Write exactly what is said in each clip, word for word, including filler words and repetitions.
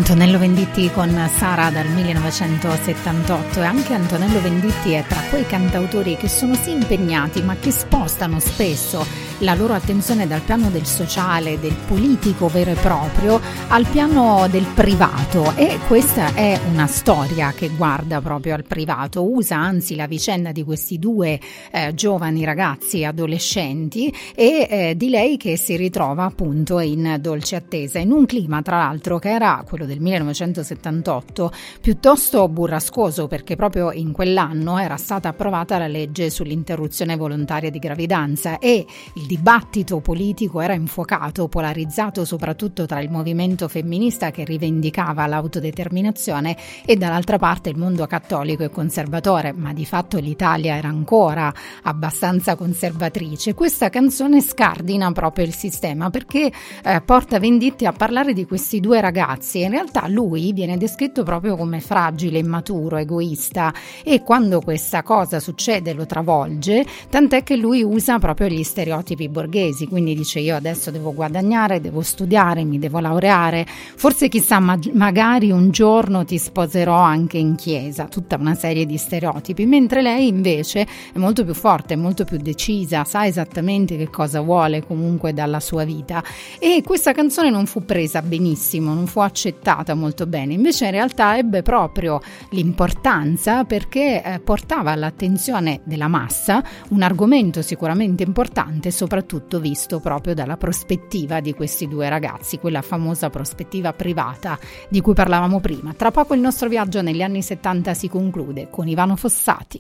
Antonello Venditti con Sara dal millenovecentosettantotto, e anche Antonello Venditti è tra quei cantautori che sono sì impegnati ma che spostano spesso la loro attenzione dal piano del sociale, del politico vero e proprio, al piano del privato, e questa è una storia che guarda proprio al privato. Usa anzi la vicenda di questi due eh, giovani ragazzi adolescenti e eh, di lei che si ritrova appunto in dolce attesa, in un clima tra l'altro che era quello del millenovecentosettantotto piuttosto burrascoso, perché proprio in quell'anno era stata approvata la legge sull'interruzione volontaria di gravidanza e il dibattito politico era infuocato, polarizzato soprattutto tra il movimento femminista che rivendicava l'autodeterminazione e dall'altra parte il mondo cattolico e conservatore, ma di fatto l'Italia era ancora abbastanza conservatrice. Questa canzone scardina proprio il sistema, perché eh, porta Venditti a parlare di questi due ragazzi. In realtà lui viene descritto proprio come fragile, immaturo, egoista, e quando questa cosa succede lo travolge, tant'è che lui usa proprio gli stereotipi borghesi, quindi dice: io adesso devo guadagnare, devo studiare, mi devo laureare, forse chissà ma- magari un giorno ti sposerò anche in chiesa, tutta una serie di stereotipi, mentre lei invece è molto più forte, è molto più decisa, sa esattamente che cosa vuole comunque dalla sua vita. E questa canzone non fu presa benissimo, non fu accettata molto bene, invece in realtà ebbe proprio l'importanza perché eh, portava all'attenzione della massa un argomento sicuramente importante, soprattutto visto proprio dalla prospettiva di questi due ragazzi, quella famosa prospettiva privata di cui parlavamo prima. Tra poco il nostro viaggio negli anni settanta si conclude con Ivano Fossati.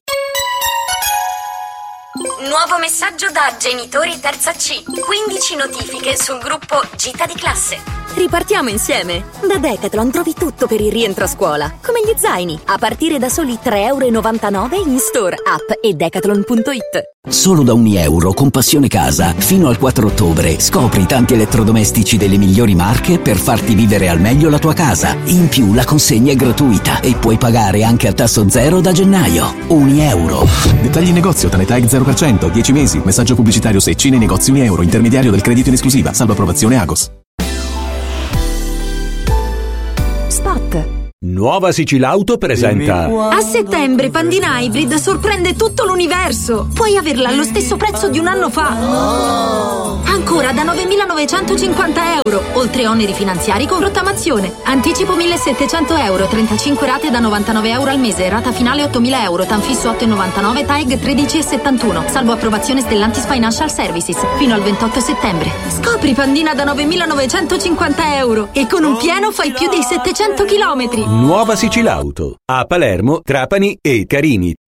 Nuovo messaggio da genitori terza C. quindici notifiche sul gruppo Gita di classe. Ripartiamo insieme! Da Decathlon trovi tutto per il rientro a scuola, come gli zaini, a partire da soli tre e novantanove euro in store, app e decathlon punto it. Solo da un euro con Passione Casa, fino al quattro ottobre, scopri tanti elettrodomestici delle migliori marche per farti vivere al meglio la tua casa. In più la consegna è gratuita e puoi pagare anche a tasso zero da gennaio. Un euro. Dettagli in negozio, Tanetag zero per cento, dieci mesi, messaggio pubblicitario Secci nei negozi un euro, intermediario del credito in esclusiva, salvo approvazione Agos. Spot. Nuova Sicilauto presenta. A settembre Pandina Hybrid sorprende tutto l'universo. Puoi averla allo stesso prezzo di un anno fa. Ancora da novemilanovecentocinquanta euro, oltre oneri finanziari con rottamazione. Anticipo millesettecento euro, trentacinque rate da novantanove euro al mese, rata finale ottomila euro, tanfisso otto virgola novantanove, T A E G tredici virgola settantuno, salvo approvazione Stellantis Financial Services, fino al ventotto settembre. Scopri Pandina da novemilanovecentocinquanta euro e con un pieno fai più di settecento chilometri. Nuova Sicilauto a Palermo, Trapani e Carini.